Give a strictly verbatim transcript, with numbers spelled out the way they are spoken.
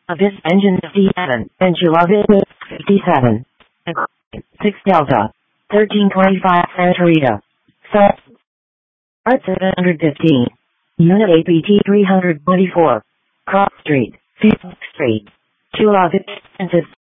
Abyss engine fifty-seven, Enchiladas fifty-seven, six Delta, thirteen twenty-five Santa Rita, South, Art seven fifteen, Unit A P T three twenty-four, Cross Street, Phoenix Street, Chula Vicente.